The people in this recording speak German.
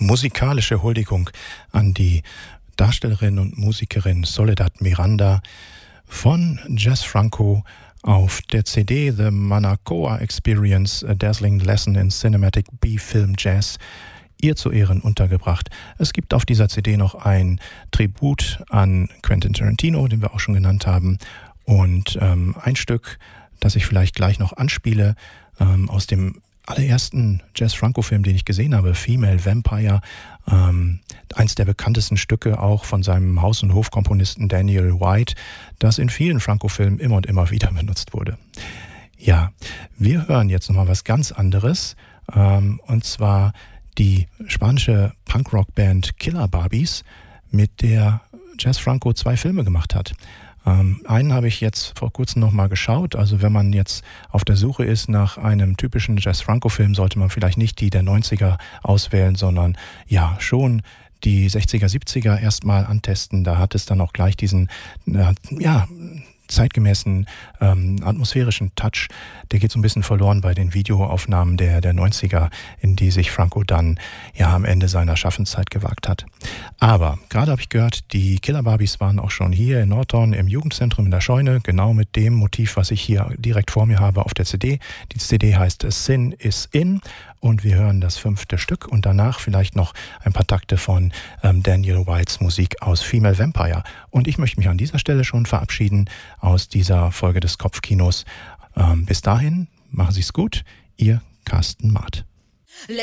musikalische Huldigung an die Darstellerin und Musikerin Soledad Miranda von Jess Franco auf der CD The Manacoa Experience, A Dazzling Lesson in Cinematic B-Film Jazz, ihr zu Ehren untergebracht. Es gibt auf dieser CD noch ein Tribut an Quentin Tarantino, den wir auch schon genannt haben, und ein Stück, das ich vielleicht gleich noch anspiele, aus dem allerersten Jess Franco-Film, den ich gesehen habe, Female Vampire, eins der bekanntesten Stücke auch von seinem Haus- und Hofkomponisten Daniel White, das in vielen Franco-Filmen immer und immer wieder benutzt wurde. Ja, wir hören jetzt nochmal was ganz anderes, und zwar die spanische Punkrock-Band Killer Barbies, mit der Jess Franco 2 Filme gemacht hat. Einen habe ich jetzt vor kurzem nochmal geschaut. Also wenn man jetzt auf der Suche ist nach einem typischen Jess Franco-Film, sollte man vielleicht nicht die der 90er auswählen, sondern ja schon die 60er, 70er erstmal antesten. Da hat es dann auch gleich diesen zeitgemäßen atmosphärischen Touch. Der geht so ein bisschen verloren bei den Videoaufnahmen der 90er, in die sich Franco dann ja am Ende seiner Schaffenszeit gewagt hat. Aber gerade habe ich gehört, die Killer Barbies waren auch schon hier in Nordhorn im Jugendzentrum in der Scheune, genau mit dem Motiv, was ich hier direkt vor mir habe auf der CD. Die CD heißt Sin is In und wir hören das 5. Stück und danach vielleicht noch ein paar Takte von Daniel Whites Musik aus Female Vampire. Und ich möchte mich an dieser Stelle schon verabschieden aus dieser Folge des Kopfkinos. Bis dahin, machen Sie es gut, Ihr Carsten Maat.